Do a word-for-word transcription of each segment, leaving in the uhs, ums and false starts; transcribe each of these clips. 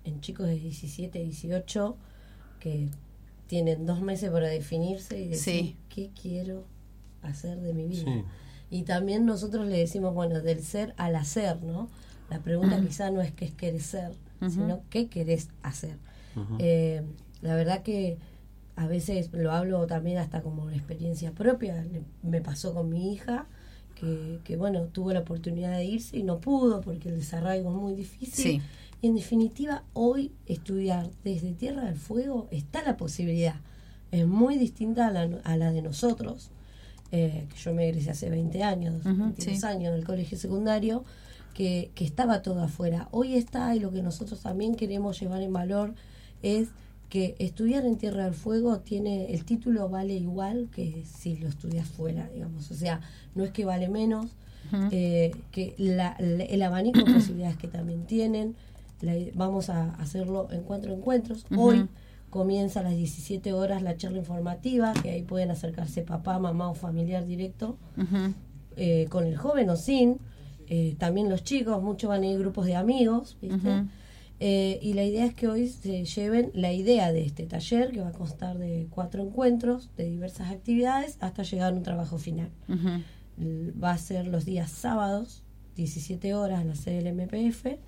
en chicos de diecisiete, dieciocho, que tienen dos meses para definirse y decir sí. qué quiero hacer de mi vida. Sí. Y también nosotros le decimos, bueno, del ser al hacer, ¿no? La pregunta uh-huh. quizá no es qué querés ser, uh-huh. sino qué querés hacer. Uh-huh. Eh, la verdad que a veces lo hablo también hasta como una experiencia propia. Me pasó con mi hija, que, que bueno, tuvo la oportunidad de irse y no pudo porque el desarraigo es muy difícil. Sí. Y en definitiva, hoy estudiar desde Tierra del Fuego está la posibilidad. Es muy distinta a la, a la de nosotros. Eh, que yo me egresé hace veinte años, uh-huh, veintidós sí. años en el colegio secundario, que, que estaba todo afuera. Hoy está, y lo que nosotros también queremos llevar en valor es que estudiar en Tierra del Fuego tiene, el título vale igual que si lo estudias fuera, digamos. O sea, no es que vale menos, uh-huh. eh, que la, la, el abanico de posibilidades que también tienen. La, vamos a hacerlo encuentro encuentros. Uh-huh. Hoy comienza a las diecisiete horas la charla informativa, que ahí pueden acercarse papá, mamá o familiar directo, uh-huh. eh, con el joven o sin. Eh, también los chicos, muchos van a ir grupos de amigos, ¿viste? Uh-huh. Eh, y la idea es que hoy se lleven la idea de este taller, que va a constar de cuatro encuentros, de diversas actividades, hasta llegar a un trabajo final. Uh-huh. Va a ser los días sábados, diecisiete horas, en la sede del M P F,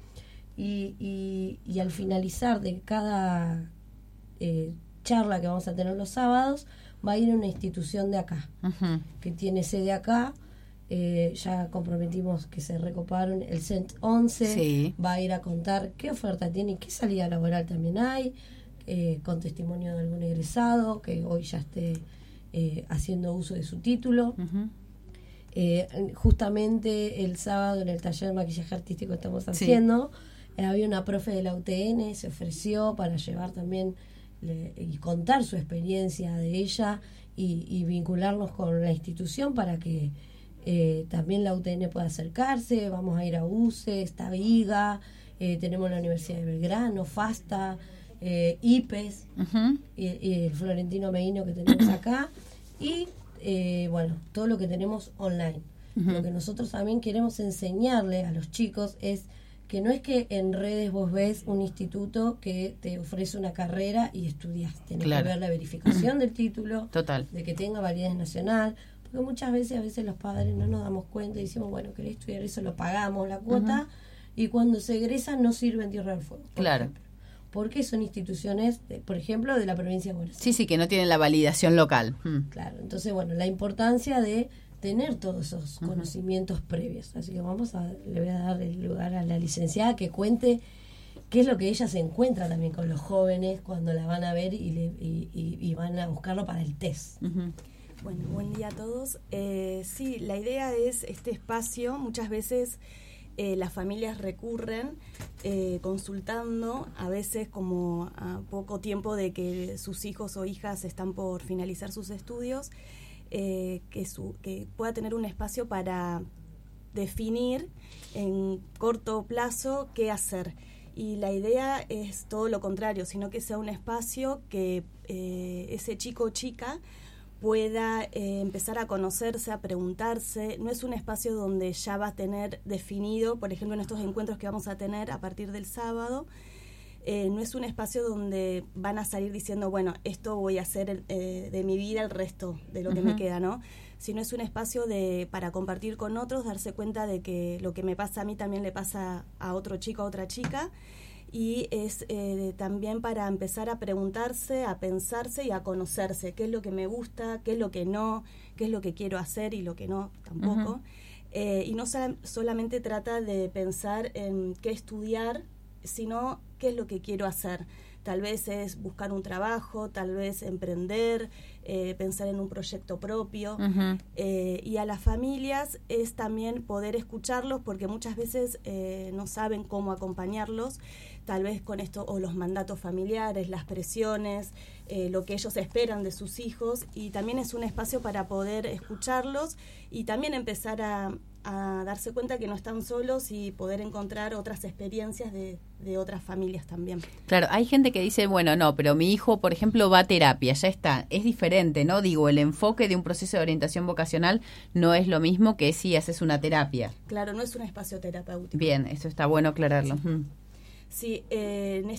y, y, y al finalizar de cada Eh, charla que vamos a tener los sábados, va a ir a una institución de acá, uh-huh. que tiene sede acá. Eh, ya comprometimos que se recoparon el C E N T once, sí. va a ir a contar qué oferta tiene y qué salida laboral también hay, eh, con testimonio de algún egresado que hoy ya esté eh, haciendo uso de su título. Uh-huh. Eh, justamente el sábado en el taller de maquillaje artístico que estamos haciendo, sí. eh, había una profe de la U T N, se ofreció para llevar también Le, y contar su experiencia de ella y, y vincularnos con la institución para que eh, también la U T N pueda acercarse. Vamos a ir a U C E, está Viga, eh, tenemos la Universidad de Belgrano, FASTA, eh, I P E S, uh-huh. y, y el Florentino Meino que tenemos acá, y eh, bueno, todo lo que tenemos online. Uh-huh. Lo que nosotros también queremos enseñarle a los chicos es que no es que en redes vos ves un instituto que te ofrece una carrera y estudias. Tenés claro. que ver la verificación del título, total, de que tenga validez nacional, porque muchas veces a veces los padres no nos damos cuenta y decimos, bueno, querés estudiar eso, lo pagamos la cuota, uh-huh. y cuando se egresan no sirve en Tierra del Fuego. Claro. Ejemplo, porque son instituciones, de, por ejemplo, de la provincia de Buenos Aires. Sí, sí, que no tienen la validación local. Hmm. Claro, entonces, bueno, la importancia de tener todos esos uh-huh. conocimientos previos. Así que vamos a, le voy a dar el lugar a la licenciada que cuente qué es lo que ella se encuentra también con los jóvenes cuando la van a ver y, le, y, y, y van a buscarlo para el test. Uh-huh. Bueno, buen día a todos. Eh, sí, la idea es este espacio. Muchas veces eh, las familias recurren eh, consultando, a veces como a poco tiempo de que sus hijos o hijas están por finalizar sus estudios, Eh, que, su, que pueda tener un espacio para definir en corto plazo qué hacer. Y la idea es todo lo contrario, sino que sea un espacio que eh, ese chico o chica pueda eh, empezar a conocerse, a preguntarse. No es un espacio donde ya va a tener definido, por ejemplo, en estos encuentros que vamos a tener a partir del sábado, Eh, no es un espacio donde van a salir diciendo, bueno, esto voy a hacer el, eh, de mi vida el resto de lo que uh-huh. me queda, ¿no? Sino es un espacio de para compartir con otros, darse cuenta de que lo que me pasa a mí también le pasa a otro chico, a otra chica, y es eh, también para empezar a preguntarse, a pensarse y a conocerse, qué es lo que me gusta, qué es lo que no, qué es lo que quiero hacer y lo que no tampoco. Uh-huh. Eh, y no sol- solamente trata de pensar en qué estudiar, sino qué es lo que quiero hacer. Tal vez es buscar un trabajo, tal vez emprender, eh, pensar en un proyecto propio. Uh-huh. Eh, y a las familias es también poder escucharlos, porque muchas veces eh, no saben cómo acompañarlos, tal vez con esto, o los mandatos familiares, las presiones, eh, lo que ellos esperan de sus hijos, y también es un espacio para poder escucharlos y también empezar a a darse cuenta que no están solos y poder encontrar otras experiencias de, de otras familias también. Claro, hay gente que dice, bueno, no, pero mi hijo, por ejemplo, va a terapia, ya está, es diferente, ¿no? Digo, el enfoque de un proceso de orientación vocacional no es lo mismo que si haces una terapia. Claro, no es un espacio terapéutico. Bien, eso está bueno aclararlo. Sí, sí eh, en